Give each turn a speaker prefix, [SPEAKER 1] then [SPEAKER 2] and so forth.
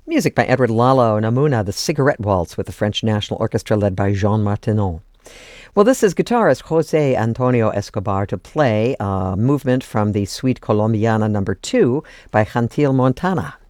[SPEAKER 1] Music by Edward Lalo and Amuna, the Cigarette Waltz with the French National Orchestra led by Jean Martineau. Well, this is guitarist Jose Antonio Escobar to play a movement from the Suite Colombiana No. 2 by Gentil Montana.